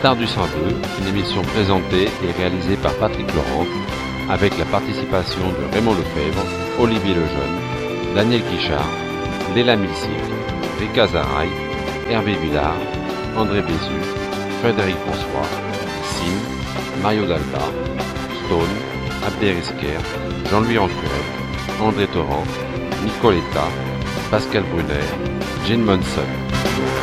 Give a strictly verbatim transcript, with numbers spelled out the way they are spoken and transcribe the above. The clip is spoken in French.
Stars du cent deux, une émission présentée et réalisée par Patrick Laurent, avec la participation de Raymond Lefebvre, Olivier Lejeune, Daniel Quichard, Léla Milsic, Rika Zaraï, Hervé Villard, André Bézu, Frédéric François, Sim, Mario Dalba, Stone, Abderrezker, Jean-Louis Rancurel, André Torrent, Nicoletta, Pascal Brunner, Jane Monson.